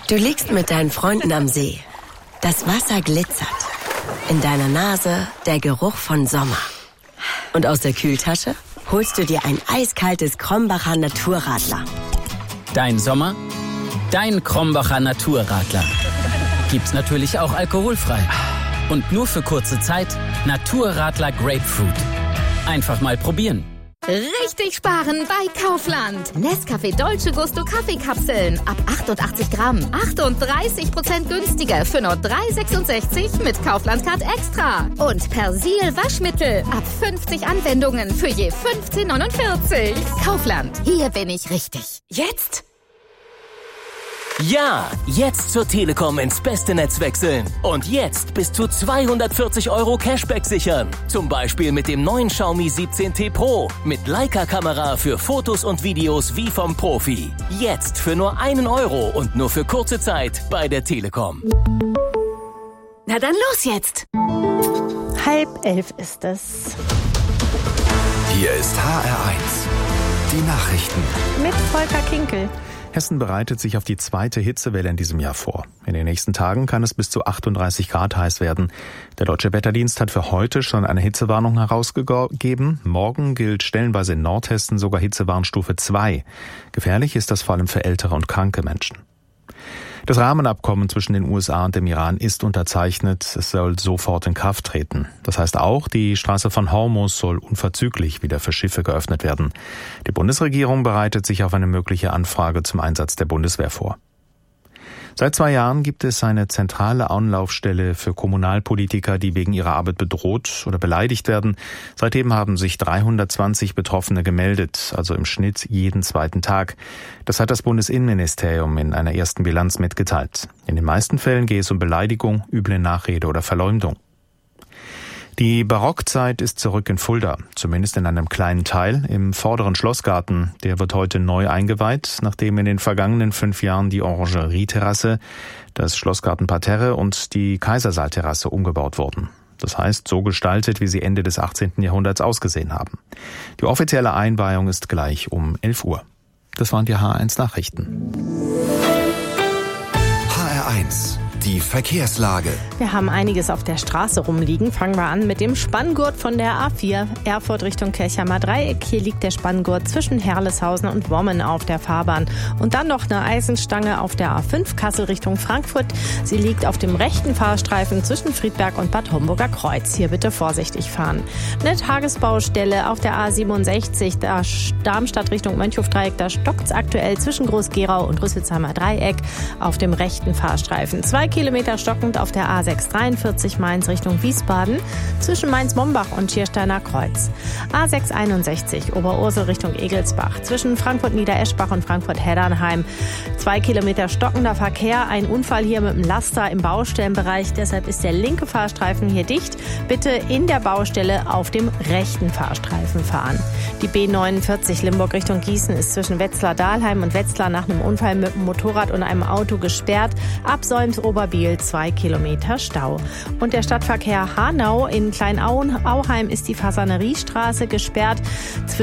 Du liegst mit deinen Freunden am See. Das Wasser glitzert. In deiner Nase der Geruch von Sommer. Und aus der Kühltasche holst du dir ein eiskaltes Krombacher Naturradler. Dein Sommer, dein Krombacher Naturradler. Gibt's natürlich auch alkoholfrei. Und nur für kurze Zeit Naturradler Grapefruit. Einfach mal probieren. Richtig sparen bei Kaufland. Nescafé Dolce Gusto Kaffeekapseln. Ab 88 Gramm. 38% günstiger für nur 3,66 mit Kaufland Card Extra. Und Persil Waschmittel. Ab 50 Anwendungen für je 15,49. Kaufland. Hier bin ich richtig. Jetzt? Ja, jetzt zur Telekom ins beste Netz wechseln. Und jetzt bis zu 240 € Cashback sichern. Zum Beispiel mit dem neuen Xiaomi 17T Pro. Mit Leica-Kamera für Fotos und Videos wie vom Profi. Jetzt für nur 1 € und nur für kurze Zeit bei der Telekom. Na dann los jetzt. 10:30 ist es. Hier ist HR1. Die Nachrichten. Mit Volker Kinkel. Hessen bereitet sich auf die zweite Hitzewelle in diesem Jahr vor. In den nächsten Tagen kann es bis zu 38 Grad heiß werden. Der Deutsche Wetterdienst hat für heute schon eine Hitzewarnung herausgegeben. Morgen gilt stellenweise in Nordhessen sogar Hitzewarnstufe 2. Gefährlich ist das vor allem für ältere und kranke Menschen. Das Rahmenabkommen zwischen den USA und dem Iran ist unterzeichnet. Es soll sofort in Kraft treten. Das heißt auch, die Straße von Hormuz soll unverzüglich wieder für Schiffe geöffnet werden. Die Bundesregierung bereitet sich auf eine mögliche Anfrage zum Einsatz der Bundeswehr vor. Seit 2 Jahren gibt es eine zentrale Anlaufstelle für Kommunalpolitiker, die wegen ihrer Arbeit bedroht oder beleidigt werden. Seitdem haben sich 320 Betroffene gemeldet, also im Schnitt jeden zweiten Tag. Das hat das Bundesinnenministerium in einer ersten Bilanz mitgeteilt. In den meisten Fällen gehe es um Beleidigung, üble Nachrede oder Verleumdung. Die Barockzeit ist zurück in Fulda, zumindest in einem kleinen Teil im vorderen Schlossgarten. Der wird heute neu eingeweiht, nachdem in den vergangenen 5 Jahren die Orangerieterrasse, das Schlossgartenparterre und die Kaisersaalterrasse umgebaut wurden. Das heißt, so gestaltet, wie sie Ende des 18. Jahrhunderts ausgesehen haben. Die offizielle Einweihung ist gleich um 11 Uhr. Das waren die HR1 Nachrichten. HR1. Die Verkehrslage. Wir haben einiges auf der Straße rumliegen. Fangen wir an mit dem Spanngurt von der A4 Erfurt Richtung Kirchheimer Dreieck. Hier liegt der Spanngurt zwischen Herleshausen und Wommen auf der Fahrbahn. Und dann noch eine Eisenstange auf der A5 Kassel Richtung Frankfurt. Sie liegt auf dem rechten Fahrstreifen zwischen Friedberg und Bad Homburger Kreuz. Hier bitte vorsichtig fahren. Eine Tagesbaustelle auf der A67 Darmstadt Richtung Mönchhofdreieck. Da stockt's aktuell zwischen Groß-Gerau und Rüsselsheimer Dreieck auf dem rechten Fahrstreifen. 2 Kilometer stockend auf der A643 Mainz Richtung Wiesbaden zwischen Mainz-Mombach und Schiersteiner Kreuz. A661 Oberursel Richtung Egelsbach zwischen Frankfurt-Niedereschbach und Frankfurt-Heddernheim. 2 Kilometer stockender Verkehr. Ein Unfall hier mit dem Laster im Baustellenbereich. Deshalb ist der linke Fahrstreifen hier dicht. Bitte in der Baustelle auf dem rechten Fahrstreifen fahren. Die B49 Limburg Richtung Gießen ist zwischen Wetzlar-Dahlheim und Wetzlar nach einem Unfall mit dem Motorrad und einem Auto gesperrt. Ab Solms-Oberbiel 2 Kilometer Stau. Und der Stadtverkehr Hanau in Kleinauheim ist die Fasaneriestraße gesperrt.